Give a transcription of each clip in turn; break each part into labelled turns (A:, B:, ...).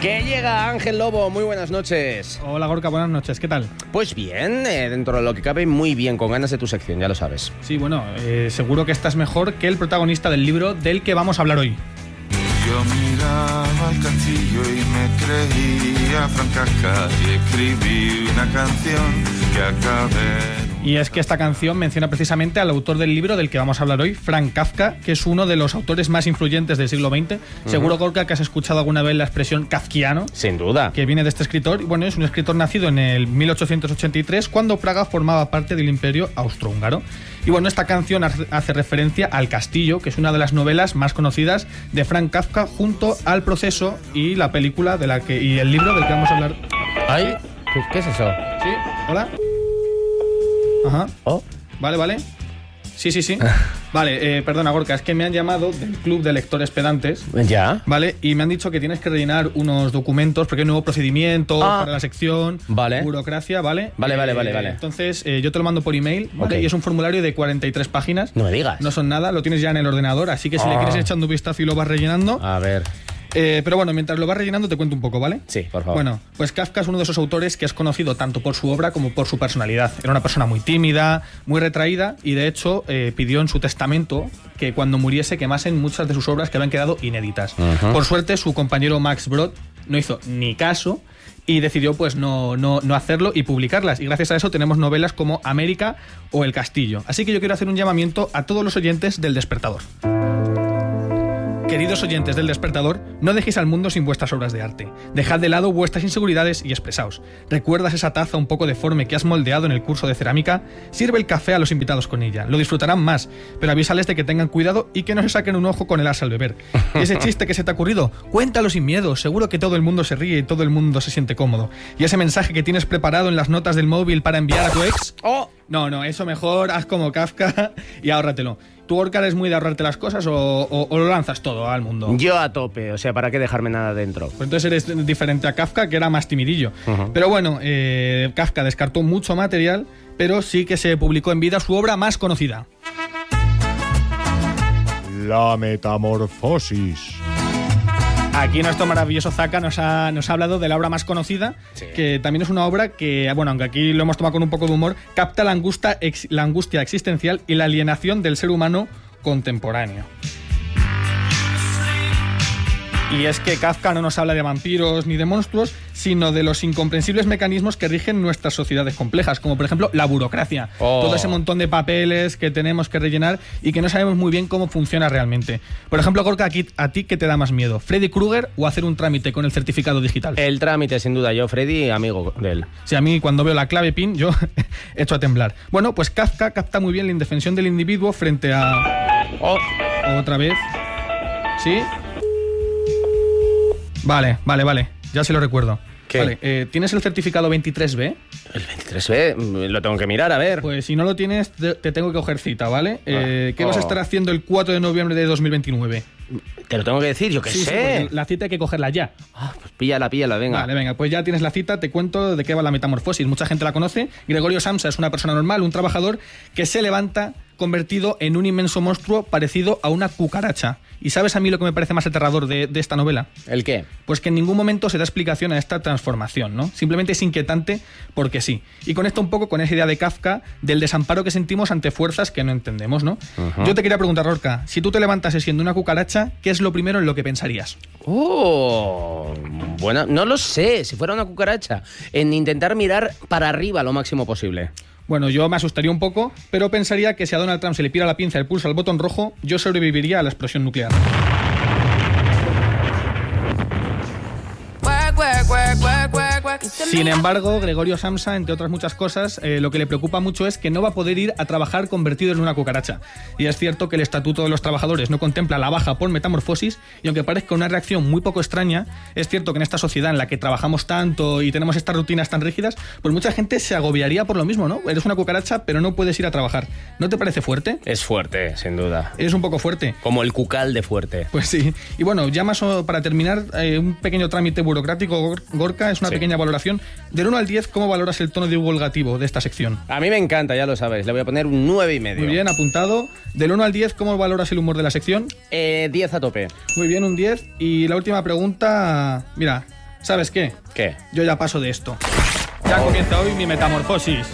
A: Que llega Ángel Lobo, muy buenas noches.
B: Hola Gorka, buenas noches, ¿qué tal?
A: Pues bien, dentro de lo que cabe muy bien, con ganas de tu sección, ya lo sabes.
B: Sí, bueno, seguro que estás mejor que el protagonista del libro del que vamos a hablar hoy.
C: Yo miraba al castillo y me creía Frank Kafka y escribí una canción que acabé.
B: Y es que esta canción menciona precisamente al autor del libro del que vamos a hablar hoy, Frank Kafka, que es uno de los autores más influyentes del siglo XX. Seguro, Gorka, que has escuchado alguna vez la expresión kafkiano.
A: Sin duda.
B: Que viene de este escritor. Y bueno, es un escritor nacido en el 1883, cuando Praga formaba parte del Imperio Austrohúngaro. Y bueno, esta canción hace referencia al Castillo, que es una de las novelas más conocidas de Frank Kafka, junto al Proceso y la película y el libro del que vamos a hablar.
A: ¿Ay? ¿Qué es eso?
B: Sí, hola. Ajá.
A: Oh.
B: Vale. Sí. Vale, perdona, Gorka, es que me han llamado del Club de Lectores Pedantes.
A: Ya.
B: Vale, y me han dicho que tienes que rellenar unos documentos porque hay un nuevo procedimiento para la sección.
A: Vale.
B: Burocracia, ¿vale?
A: Vale.
B: Entonces, yo te lo mando por email, ¿vale?
A: Okay.
B: Y es un formulario de 43 páginas.
A: No me digas.
B: No son nada, lo tienes ya en el ordenador, así que si le quieres echando un vistazo y lo vas rellenando.
A: A ver.
B: Pero bueno, mientras lo vas rellenando te cuento un poco, ¿vale?
A: Sí, por favor.
B: Bueno, pues Kafka es uno de esos autores que es conocido tanto por su obra como por su personalidad. Era una persona muy tímida, muy retraída y de hecho pidió en su testamento que cuando muriese quemasen muchas de sus obras que habían quedado inéditas. Por suerte, su compañero Max Brod no hizo ni caso y decidió pues no hacerlo y publicarlas. Y gracias a eso tenemos novelas como América o El Castillo. Así que yo quiero hacer un llamamiento a todos los oyentes del Despertador. Queridos oyentes del Despertador, no dejéis al mundo sin vuestras obras de arte. Dejad de lado vuestras inseguridades y expresaos. ¿Recuerdas esa taza un poco deforme que has moldeado en el curso de cerámica? Sirve el café a los invitados con ella. Lo disfrutarán más, pero avísales de que tengan cuidado y que no se saquen un ojo con el asa al beber. ¿Y ese chiste que se te ha ocurrido? Cuéntalo sin miedo. Seguro que todo el mundo se ríe y todo el mundo se siente cómodo. ¿Y ese mensaje que tienes preparado en las notas del móvil para enviar a tu ex?
A: ¡Oh!
B: No, eso mejor haz como Kafka y ahórratelo. ¿Tú, Gorka, eres muy de ahorrarte las cosas o lo lanzas todo al mundo?
A: Yo a tope, o sea, ¿para qué dejarme nada dentro?
B: Pues entonces eres diferente a Kafka, que era más timidillo. Pero bueno, Kafka descartó mucho material, pero sí que se publicó en vida su obra más conocida.
D: La Metamorfosis.
B: Aquí nuestro maravilloso Zaka nos ha hablado de la obra más conocida, sí, que también es una obra que, bueno, aunque aquí lo hemos tomado con un poco de humor, capta la angustia existencial y la alienación del ser humano contemporáneo. Y es que Kafka no nos habla de vampiros ni de monstruos, sino de los incomprensibles mecanismos que rigen nuestras sociedades complejas, como por ejemplo la burocracia. Todo ese montón de papeles que tenemos que rellenar y que no sabemos muy bien cómo funciona realmente. Por ejemplo, Gorka, ¿a ti qué te da más miedo? ¿Freddy Krueger o hacer un trámite con el certificado digital?
A: El trámite, sin duda. Yo, Freddy, amigo de él.
B: Sí, a mí cuando veo la clave PIN, yo echo a temblar. Bueno, pues Kafka capta muy bien la indefensión del individuo frente a... Otra vez. ¿Sí? Vale, ya se lo recuerdo.
A: ¿Qué?
B: Vale, ¿tienes el certificado 23B?
A: El 23B, lo tengo que mirar, a ver.
B: Pues si no lo tienes, te tengo que coger cita, ¿vale? ¿Qué vas a estar haciendo el 4 de noviembre de 2029?
A: Te lo tengo que decir, yo qué sé.
B: Sí, la cita hay que cogerla ya.
A: Pues píllala, venga.
B: Vale, venga, pues ya tienes la cita, te cuento de qué va la metamorfosis. Mucha gente la conoce. Gregorio Samsa es una persona normal, un trabajador que se levanta convertido en un inmenso monstruo parecido a una cucaracha. ¿Y sabes a mí lo que me parece más aterrador de esta novela?
A: ¿El qué?
B: Pues que en ningún momento se da explicación a esta transformación, ¿no? Simplemente es inquietante porque sí. Y conecta un poco con esa idea de Kafka del desamparo que sentimos ante fuerzas que no entendemos, ¿no? Yo te quería preguntar, Gorka, si tú te levantases siendo una cucaracha, ¿qué es lo primero en lo que pensarías?
A: Bueno, no lo sé. Si fuera una cucaracha, en intentar mirar para arriba lo máximo posible.
B: Bueno, yo me asustaría un poco, pero pensaría que si a Donald Trump se le pira la pinza y pulsa el botón rojo, yo sobreviviría a la explosión nuclear. Sin embargo, Gregorio Samsa, entre otras muchas cosas, lo que le preocupa mucho es que no va a poder ir a trabajar convertido en una cucaracha. Y es cierto que el Estatuto de los Trabajadores no contempla la baja por metamorfosis, y aunque parezca una reacción muy poco extraña, es cierto que en esta sociedad en la que trabajamos tanto y tenemos estas rutinas tan rígidas, pues mucha gente se agobiaría por lo mismo, ¿no? Eres una cucaracha, pero no puedes ir a trabajar. ¿No te parece fuerte?
A: Es fuerte, sin duda.
B: Es un poco fuerte.
A: Como el cucal de fuerte.
B: Pues sí. Y bueno, ya más para terminar, un pequeño trámite burocrático, Gorka, es una pequeña valoración. Del 1 al 10, ¿cómo valoras el tono divulgativo de esta sección?
A: A mí me encanta, ya lo sabes. Le voy a poner un 9,5.
B: Muy bien, apuntado. Del 1 al 10, ¿cómo valoras el humor de la sección?
A: 10 a tope.
B: Muy bien, un 10. Y la última pregunta... Mira, ¿Sabes qué?
A: ¿Qué?
B: Yo ya paso de esto. Ya comienza hoy mi metamorfosis.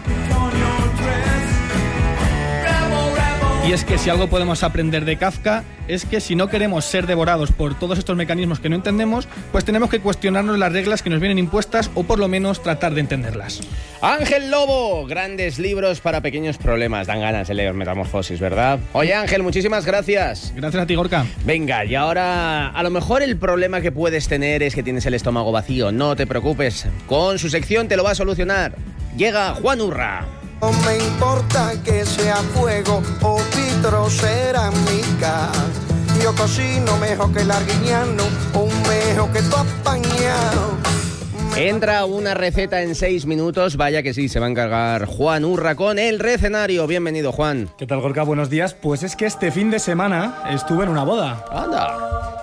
B: Y es que si algo podemos aprender de Kafka es que si no queremos ser devorados por todos estos mecanismos que no entendemos, pues tenemos que cuestionarnos las reglas que nos vienen impuestas o por lo menos tratar de entenderlas.
A: Ángel Lobo, grandes libros para pequeños problemas. Dan ganas de leer Metamorfosis, ¿verdad? Oye, Ángel, muchísimas gracias.
B: Gracias a ti, Gorka.
A: Venga, y ahora a lo mejor el problema que puedes tener es que tienes el estómago vacío. No te preocupes, con su sección te lo va a solucionar. Llega Juan Urra.
E: No me importa que sea fuego o vitrocerámica. Yo cocino mejor que el arguiñano, un mejor que tu apañado.
A: Entra una receta en 6 minutos. Vaya que sí, se va a encargar Juan Urra con el recenario. Bienvenido, Juan.
F: ¿Qué tal, Gorka? Buenos días. Pues es que este fin de semana estuve en una boda.
A: Anda.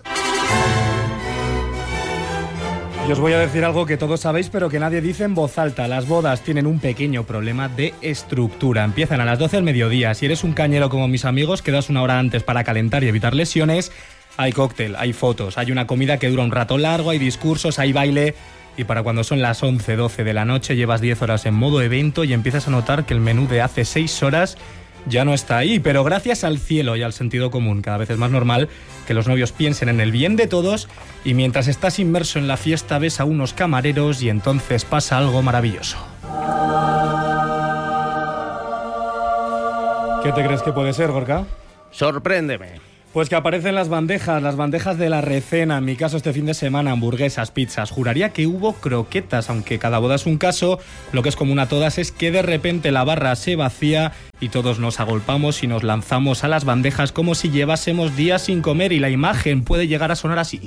F: Y os voy a decir algo que todos sabéis, pero que nadie dice en voz alta. Las bodas tienen un pequeño problema de estructura. Empiezan a las 12 del mediodía. Si eres un cañero como mis amigos, quedas una hora antes para calentar y evitar lesiones. Hay cóctel, hay fotos, hay una comida que dura un rato largo, hay discursos, hay baile. Y para cuando son las 11, 12 de la noche, llevas 10 horas en modo evento y empiezas a notar que el menú de hace 6 horas ya no está ahí. Pero gracias al cielo y al sentido común, cada vez es más normal que los novios piensen en el bien de todos y mientras estás inmerso en la fiesta ves a unos camareros y entonces pasa algo maravilloso. ¿Qué te crees que puede ser, Gorka?
A: Sorpréndeme.
F: Pues que aparecen las bandejas de la recena, en mi caso este fin de semana, hamburguesas, pizzas. Juraría que hubo croquetas, aunque cada boda es un caso. Lo que es común a todas es que de repente la barra se vacía y todos nos agolpamos y nos lanzamos a las bandejas como si llevásemos días sin comer y la imagen puede llegar a sonar así.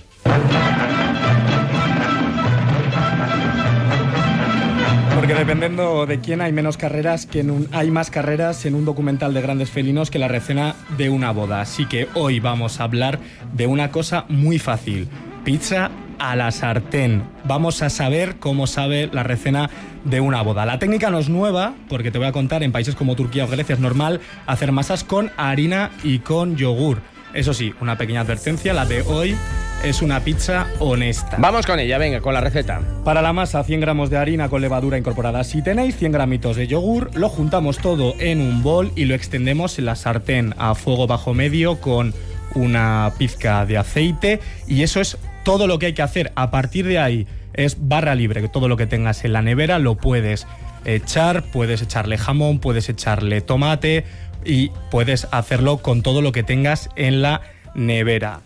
F: Porque dependiendo de quién hay menos carreras, hay más carreras en un documental de grandes felinos que la recena de una boda. Así que hoy vamos a hablar de una cosa muy fácil: pizza a la sartén. Vamos a saber cómo sabe la recena de una boda. La técnica no es nueva, porque te voy a contar, en países como Turquía o Grecia es normal hacer masas con harina y con yogur. Eso sí, una pequeña advertencia, la de hoy es una pizza honesta.
A: Vamos con ella, venga, con la receta.
F: Para la masa, 100 gramos de harina con levadura incorporada. Si tenéis 100 gramitos de yogur, lo juntamos todo en un bol y lo extendemos en la sartén a fuego bajo medio con una pizca de aceite. Y eso es todo lo que hay que hacer. A partir de ahí es barra libre, que todo lo que tengas en la nevera lo puedes echar. Puedes echarle jamón, puedes echarle tomate y puedes hacerlo con todo lo que tengas en la nevera.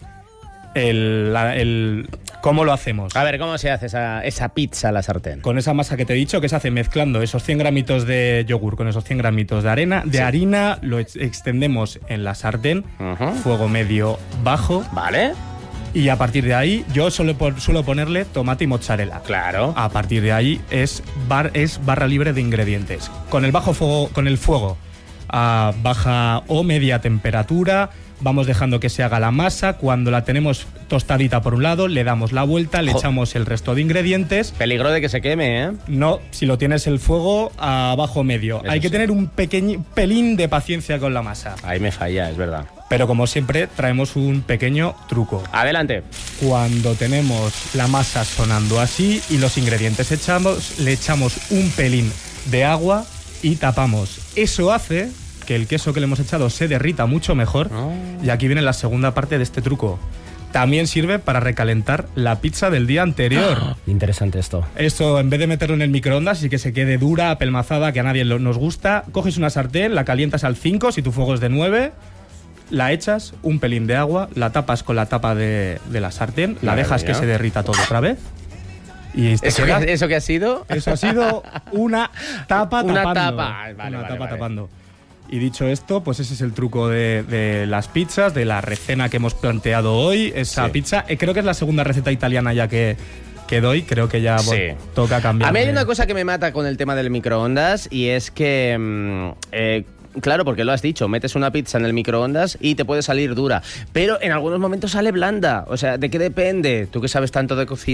F: ¿Cómo lo hacemos?
A: A ver, ¿cómo se hace esa pizza a la sartén?
F: Con esa masa que te he dicho, que se hace mezclando esos 100 gramitos de yogur con esos 100 gramitos de harina, lo extendemos en la sartén, fuego medio bajo.
A: Vale.
F: Y a partir de ahí, yo suelo ponerle tomate y mozzarella.
A: Claro.
F: A partir de ahí es barra libre de ingredientes. Con el fuego a baja o media temperatura, vamos dejando que se haga la masa. Cuando la tenemos tostadita por un lado, le damos la vuelta, le echamos el resto de ingredientes.
A: Peligro de que se queme, ¿eh?
F: No, si lo tienes el fuego a bajo medio.
A: Eso
F: hay que
A: sí.
F: tener un pelín de paciencia con la masa.
A: Ahí me falla, es verdad.
F: Pero como siempre, traemos un pequeño truco.
A: Adelante.
F: Cuando tenemos la masa sonando así y los ingredientes le echamos un pelín de agua y tapamos. Eso hace que el queso que le hemos echado se derrita mucho mejor. Y aquí viene la segunda parte de este truco. También sirve para recalentar la pizza del día anterior.
A: Interesante esto.
F: Esto, en vez de meterlo en el microondas y que se quede dura, apelmazada, que a nadie nos gusta, coges una sartén, la calientas al 5, si tu fuego es de 9, la echas, un pelín de agua, la tapas con la tapa de la sartén, la dejas que se derrita todo otra vez. Y
A: ¿Eso qué ha sido?
F: Eso ha sido una tapa tapando.
A: Una tapa.
F: Una tapa tapando. Y dicho esto, pues ese es el truco de las pizzas, de la recena que hemos planteado hoy. Esa pizza, creo que es la segunda receta italiana ya que doy. Creo que ya toca cambiar.
A: A mí hay una cosa que me mata con el tema del microondas y es que... claro, porque lo has dicho, metes una pizza en el microondas y te puede salir dura, pero en algunos momentos sale blanda. O sea, ¿de qué depende? Tú que sabes tanto de cocina.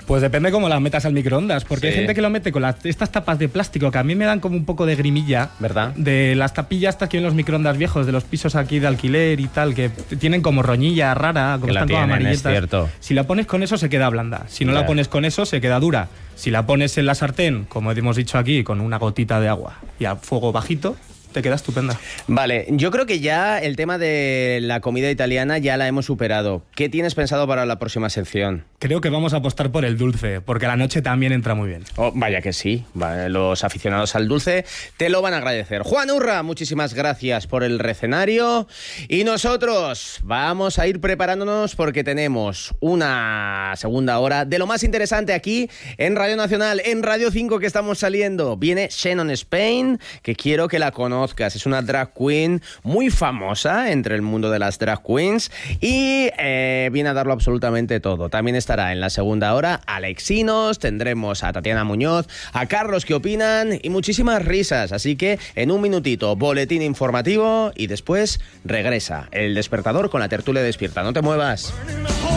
F: Pues depende cómo las metas al microondas, porque hay gente que lo mete con estas tapas de plástico que a mí me dan como un poco de grimilla.
A: ¿Verdad?
F: De las tapillas estas que en los microondas viejos, de los pisos aquí de alquiler y tal, que tienen como roñilla rara, como están como amarillentas.
A: Es cierto.
F: Si la pones con eso se queda blanda, si no la pones con eso se queda dura. Si la pones en la sartén, como hemos dicho aquí, con una gotita de agua y a fuego bajito, te queda estupenda.
A: Vale, yo creo que ya el tema de la comida italiana ya la hemos superado. ¿Qué tienes pensado para la próxima sección?
F: Creo que vamos a apostar por el dulce, porque la noche también entra muy bien.
A: Oh, vaya que sí. Vale, los aficionados al dulce te lo van a agradecer. Juan Urra, muchísimas gracias por el recenario. Y nosotros vamos a ir preparándonos porque tenemos una segunda hora de lo más interesante aquí en Radio Nacional, en Radio 5 que estamos saliendo. Viene Shannon Spain, que quiero que la conozcas. Es una drag queen muy famosa entre el mundo de las drag queens y viene a darlo absolutamente todo. También estará en la segunda hora Alexinos, tendremos a Tatiana Muñoz, a Carlos que opinan y muchísimas risas. Así que en un minutito, boletín informativo y después regresa El Despertador con la tertulia despierta. No te muevas.